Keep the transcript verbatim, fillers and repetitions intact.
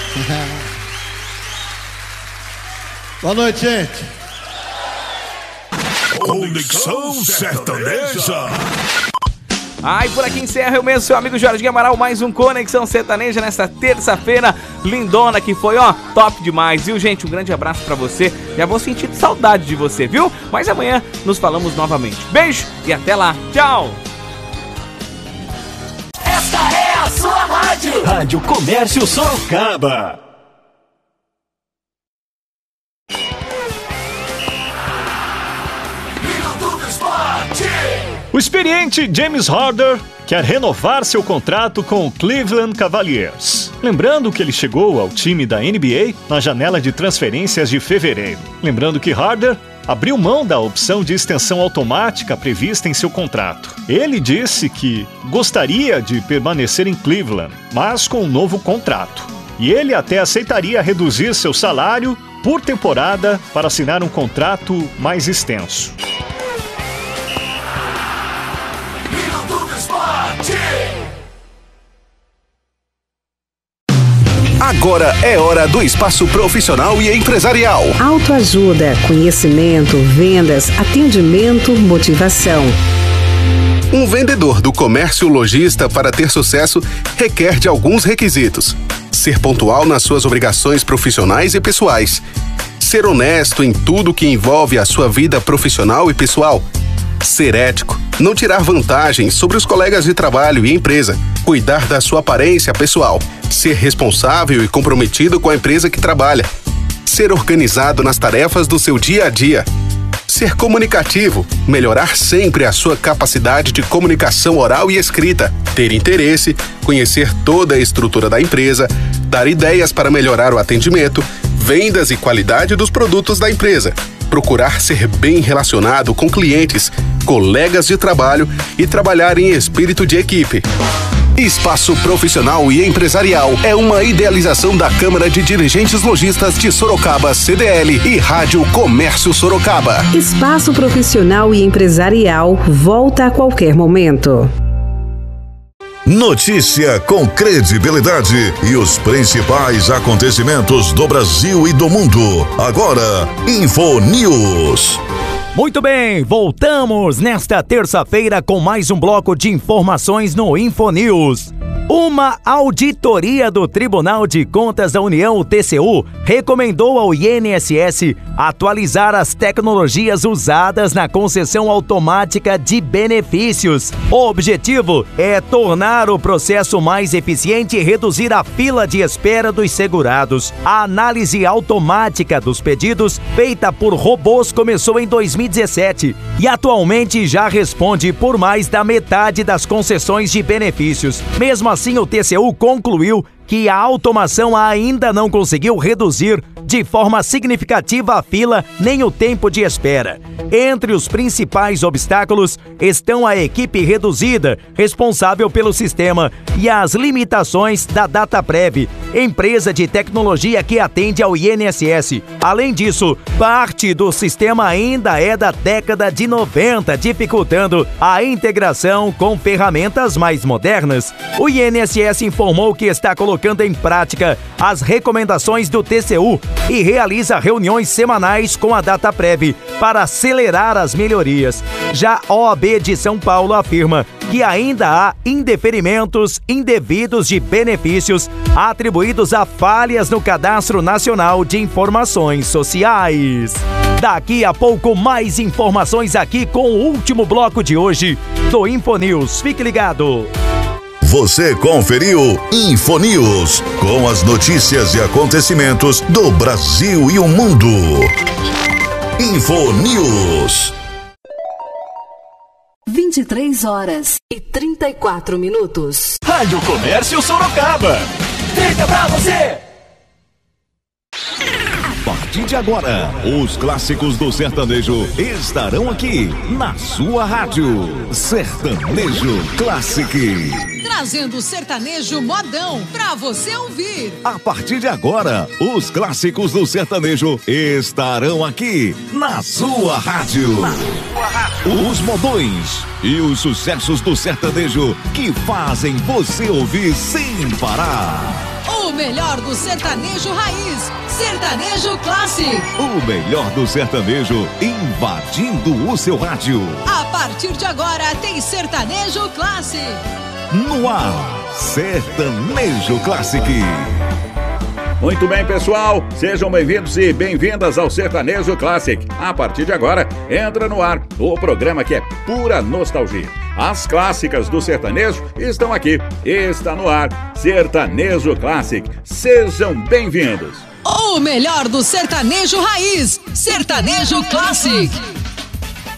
Boa noite, gente. Conexão Sertaneja. Ai, por aqui encerra eu mesmo, seu amigo Jorginho Amaral, mais um Conexão Sertaneja nesta terça-feira lindona que foi, ó, top demais, viu, gente? Um grande abraço pra você, já vou sentir saudade de você, viu? Mas amanhã nos falamos novamente. Beijo e até lá, tchau! Esta é a sua rádio. Rádio Comércio Sorocaba. O experiente James Harden quer renovar seu contrato com o Cleveland Cavaliers. Lembrando que ele chegou ao time da N B A na janela de transferências de fevereiro. Lembrando que Harden abriu mão da opção de extensão automática prevista em seu contrato. Ele disse que gostaria de permanecer em Cleveland, mas com um novo contrato. E ele até aceitaria reduzir seu salário por temporada para assinar um contrato mais extenso. Agora é hora do espaço profissional e empresarial. Autoajuda, conhecimento, vendas, atendimento, motivação. Um vendedor do comércio lojista, para ter sucesso, requer de alguns requisitos: ser pontual nas suas obrigações profissionais e pessoais, ser honesto em tudo que envolve a sua vida profissional e pessoal, ser ético, não tirar vantagem sobre os colegas de trabalho e empresa, cuidar da sua aparência pessoal, ser responsável e comprometido com a empresa que trabalha, ser organizado nas tarefas do seu dia a dia, ser comunicativo, melhorar sempre a sua capacidade de comunicação oral e escrita, ter interesse, conhecer toda a estrutura da empresa, dar ideias para melhorar o atendimento, vendas e qualidade dos produtos da empresa, procurar ser bem relacionado com clientes, colegas de trabalho e trabalhar em espírito de equipe. Espaço Profissional e Empresarial é uma idealização da Câmara de Dirigentes Lojistas de Sorocaba, C D L, e Rádio Comércio Sorocaba. Espaço Profissional e Empresarial volta a qualquer momento. Notícia com credibilidade e os principais acontecimentos do Brasil e do mundo. Agora, InfoNews. Muito bem, voltamos nesta terça-feira com mais um bloco de informações no InfoNews. Uma auditoria do Tribunal de Contas da União, o T C U, recomendou ao I N S S atualizar as tecnologias usadas na concessão automática de benefícios. O objetivo é tornar o processo mais eficiente e reduzir a fila de espera dos segurados. A análise automática dos pedidos, feita por robôs, começou em dois mil e dezessete e atualmente já responde por mais da metade das concessões de benefícios. Mesmo assim, o T C U concluiu que a automação ainda não conseguiu reduzir de forma significativa a fila nem o tempo de espera. Entre os principais obstáculos estão a equipe reduzida, responsável pelo sistema, e as limitações da Dataprev, empresa de tecnologia que atende ao I N S S. Além disso, parte do sistema ainda é da década de noventa, dificultando a integração com ferramentas mais modernas. O I N S S informou que está colocando em prática as recomendações do T C U e realiza reuniões semanais com a Dataprev para acelerar as melhorias. Já a O A B de São Paulo afirma que ainda há indeferimentos indevidos de benefícios atribuídos a falhas no Cadastro Nacional de Informações Sociais. Daqui a pouco, mais informações aqui com o último bloco de hoje do InfoNews. Fique ligado! Você conferiu InfoNews, com as notícias e acontecimentos do Brasil e o mundo. InfoNews. vinte e três horas e trinta e quatro minutos. Rádio Comércio Sorocaba. Fica pra você! A partir de agora, os clássicos do sertanejo estarão aqui na sua rádio. Sertanejo Classic. Trazendo o sertanejo modão pra você ouvir. A partir de agora, os clássicos do sertanejo estarão aqui na sua rádio. Na sua rádio. Os modões e os sucessos do sertanejo que fazem você ouvir sem parar. O melhor do sertanejo raiz, Sertanejo Classic. O melhor do sertanejo invadindo o seu rádio. A partir de agora tem Sertanejo Classic. No ar, Sertanejo Classic. Muito bem, pessoal, sejam bem-vindos e bem-vindas ao Sertanejo Classic. A partir de agora, entra no ar o programa que é pura nostalgia. As clássicas do sertanejo estão aqui. Está no ar, Sertanejo Classic. Sejam bem-vindos. O melhor do sertanejo raiz, Sertanejo Classic.